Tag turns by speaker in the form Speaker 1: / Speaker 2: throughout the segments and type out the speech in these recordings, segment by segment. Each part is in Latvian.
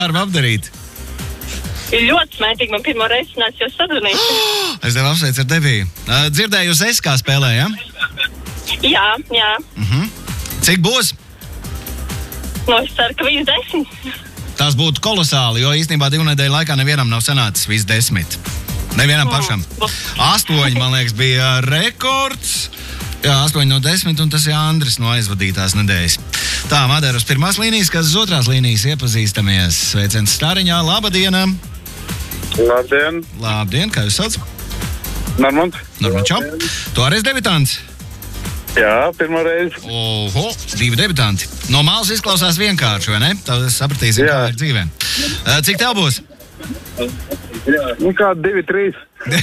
Speaker 1: darbu apdarīt?
Speaker 2: Ir ļoti smētīgi, man pirmo reizi nāc jūs sadunīt.
Speaker 1: Es tev apsveicu ar debiju. Dzirdēju, jūs kā spēlē, ja?
Speaker 2: Jā.
Speaker 1: Cik būs?
Speaker 2: Es ceru, ka viss 10.
Speaker 1: Tas būtu kolosāli, jo īstenībā 2 nedēļu laikā nevienam nav sanācis viss 10. Nevienam pašam. 8, man liekas, bija rekords. Jā, 8 no 10, un tas ir Andris no aizvadītās nedēļas. Tā, Madara uz pirmās līnijas, kas uz otrās līnijas iepazīstamies. Sveiciens Stāriņā, labadiena!
Speaker 3: Labdien!
Speaker 1: Labdien, kā jūs sauc?
Speaker 3: Normand.
Speaker 1: Normand, čau! Tu arī esi debitants?
Speaker 3: Jā, pirmo reizi.
Speaker 1: Oho, 2 debitanti. No malas izklausās vienkārši, vai ne? Tad sapratīsim, kā ir dzīvē. Cik tev būs?
Speaker 3: Nu, kā 2, 3.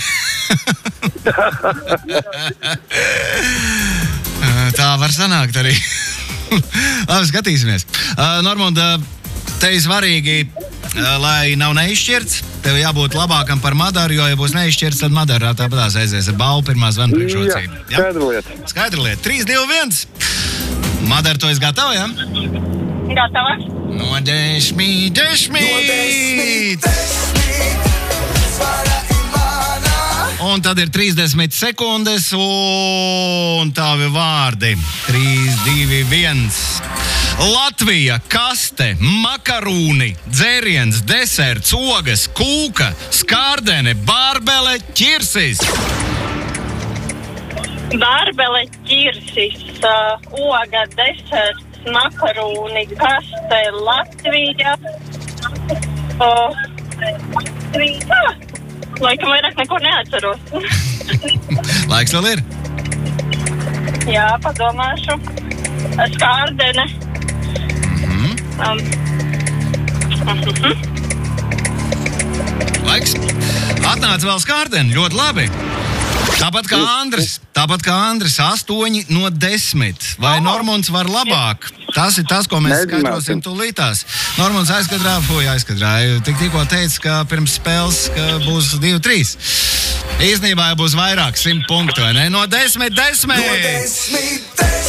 Speaker 1: Tā var sanākt arī. Labi, skatīsimies. Normand, te ir svarīgi, lai nav neizšķirts. Tev jābūt labākam par Madaru, jo, ja būs neizšķirts, tad Madara tāpatās aizies ar balvu pirmā zvana priekšrocību.
Speaker 3: Jā, skaidra lieta.
Speaker 1: Skaidra lieta. 3, 2, 1. Madara, tu esi gatava, ja?
Speaker 2: Gatava.
Speaker 1: No 10. Un tad ir 30 sekundes, un tavi vārdi. 3, 2, 1. Latvija, kaste, makarūni, dzēriens, deserts, ogas, kūka, skārdene, bārbele, ķirsis.
Speaker 2: Bārbele, ķirsis, oga, deserts, makarūni, kaste, Latvija. Laikam vairāk neko neatceros.
Speaker 1: Laiks vēl ir?
Speaker 2: Jā, padomāšu. Skārdene.
Speaker 1: Laiks. Atnāca vēl skārdene, ļoti labi. Tāpat kā Andris, 8 no 10. Vai Normunds var labāk? Tas ir tas, ko mēs skaidrosim tūlītās. Normunds aizkadrāja. Tikko teica, ka pirms spēles ka būs 2, 3. Īstenībā būs vairāk 100 punktu, vai ne? No 10, 10!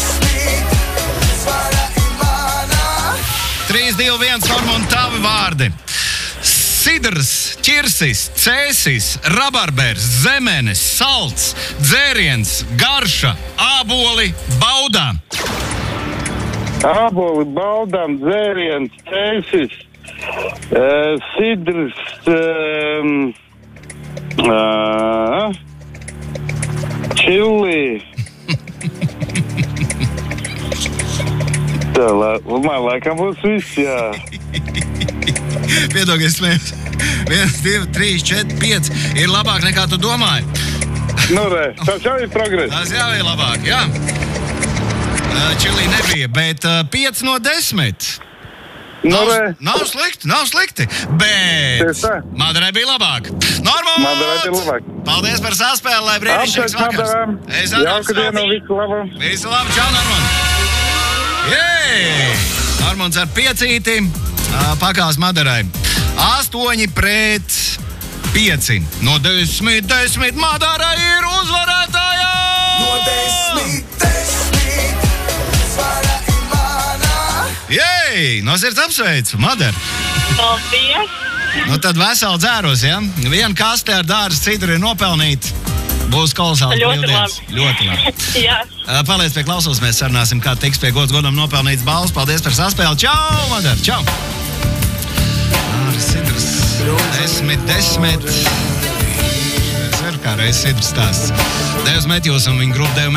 Speaker 1: 3, 2, 1, Normund, tavi vārdi. Sidrs, ķirsis, cēsis, rabarbers, zemenes, salts, dzēriens, garša, āboli, baudām.
Speaker 3: Āboli, baudām, dzēriens, cēsis, sidrs, čili. Man laikam būs viss, jā.
Speaker 1: Piedodies, smējos. 1, 2, 3, 4, 5. Ir labāk nekā tu domāji.
Speaker 3: Nu, tas jau ir progress.
Speaker 1: Tas jau ir labāk, jā. Čilī nebija, bet 5 no 10. Nav slikti. Bet Madarai bija labāk. Normand!
Speaker 3: Madarai bija labāk.
Speaker 1: Paldies par saspēli, lai brīnišķīgs vakars.
Speaker 3: Jauka diena, visu labu.
Speaker 1: Visu labu, čau, Normand! Jej! Normunds ar 5. Pakās Madarai. 8 pret 5. No 10, 10. Madara ir uzvarētāja! No 10. Svara ir mana! Jej! No sirds apsveicu, Madara!
Speaker 2: Paldies!
Speaker 1: Nu tad veseli dzēros, ja? Viena kaste ar dārza cidru ir nopelnīta. Būs kolosāli brīvdienas. Ļoti labi.
Speaker 2: Jā.
Speaker 1: Paliec pie klausos, mēs sarunāsim, kā tiks pie godam nopelnīts balvas. Paldies par saspēli. Čau, Madara, čau! Sidrs, 10, 10. Es varu kā reiz Sidrs stāsts. Devs Metjūs un viņa grupa Dev